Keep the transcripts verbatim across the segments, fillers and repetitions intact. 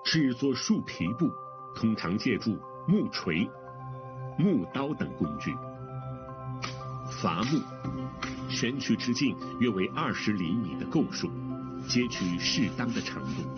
制作树皮布通常借助木锤、木刀等工具。伐木，选取直径约为二十厘米的构树，截取适当的长度。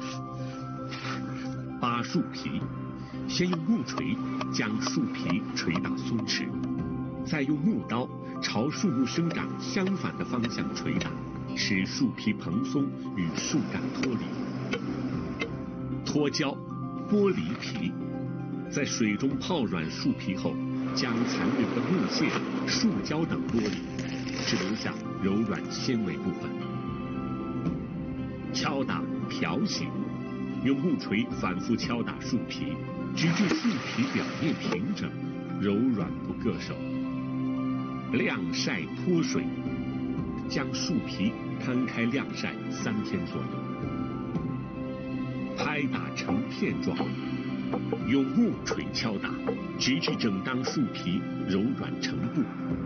扒树皮，先用木锤将树皮捶打松弛，再用木刀朝树木生长相反的方向捶打，使树皮蓬松与树干脱离。脱胶，剥梨皮，在水中泡软树皮后，将残留的木屑、树胶等剥离，只留下柔软纤维部分。敲打、漂洗，用木锤反复敲打树皮，直至树皮表面平整、柔软不硌手。晾晒脱水，将树皮摊开晾晒三天左右。拍打成片状，用木锤敲打，直至整张树皮柔软成布。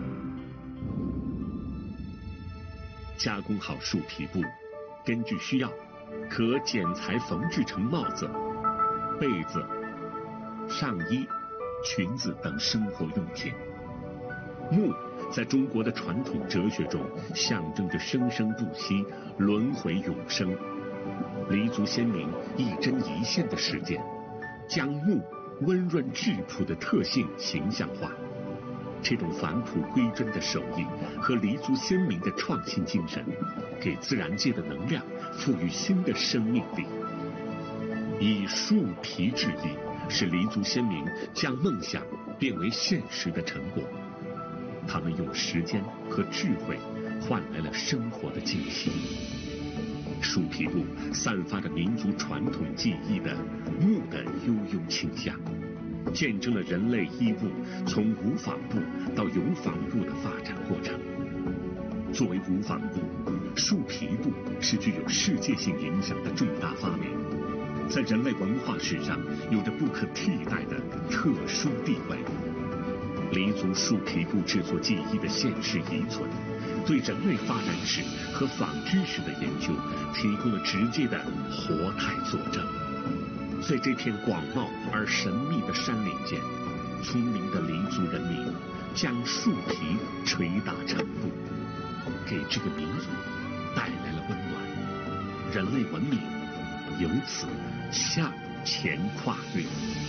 加工好树皮布，根据需要，可剪裁缝制成帽子、被子、上衣、裙子等生活用品。木在中国的传统哲学中，象征着生生不息、轮回永生。黎族先民一针一线的实践，将木温润质朴的特性形象化。这种返璞归真的手艺和黎族先民的创新精神，给自然界的能量赋予新的生命力。以树皮制衣，是黎族先民将梦想变为现实的成果。他们用时间和智慧换来了生活的惊喜。树皮布散发着民族传统技艺的木的悠悠清香，见证了人类衣物从无纺布到有纺布的发展过程。作为无纺布，树皮布是具有世界性影响的重大发明，在人类文化史上有着不可替代的特殊地位。黎族树皮布制作技艺的现世遗存，对人类发展史和纺织史的研究提供了直接的活态佐证。在这片广袤而神秘的山岭间，聪明的黎族人民将树皮捶打成布，给这个民族带来了温暖。人类文明由此向前跨越。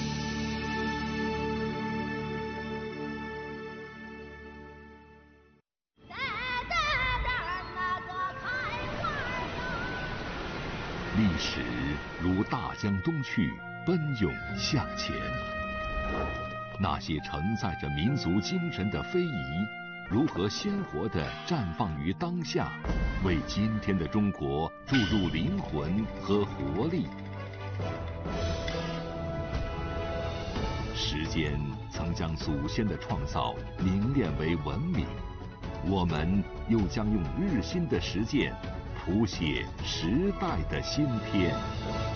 历史如大江东去，奔涌向前。那些承载着民族精神的非遗，如何鲜活地绽放于当下，为今天的中国注入灵魂和活力？时间曾将祖先的创造凝练为文明，我们又将用日新的实践谱写时代的新篇。